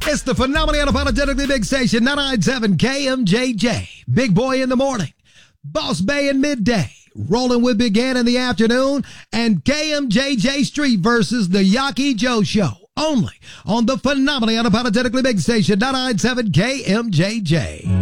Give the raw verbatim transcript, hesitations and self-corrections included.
It's the phenomenally unapologetically big station, ninety-nine point seven K M J J. Big Boy in the morning, Boss Bay in midday, Rolling with Big Ant in the afternoon, and K M J J Street versus the Yaki Joe Show. Only on the phenomenally unapologetically big station, ninety-nine point seven K M J J.